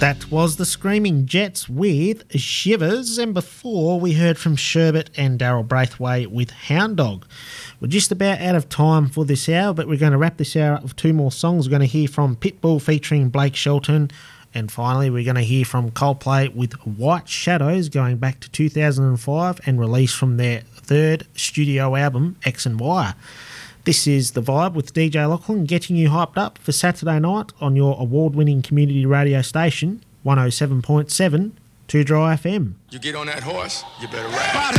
That was the Screaming Jets with Shivers, and before we heard from Sherbet and Daryl Braithwaite with Hound Dog. We're just about out of time for this hour, but we're going to wrap this hour up with two more songs. We're going to hear from Pitbull featuring Blake Shelton, and finally we're going to hear from Coldplay with White Shadows, going back to 2005 and released from their third studio album, X and Y. This is The Vibe with DJ Lachlan, getting you hyped up for Saturday night on your award-winning community radio station, 107.7 2 Dry FM. You get on that horse, you better ride.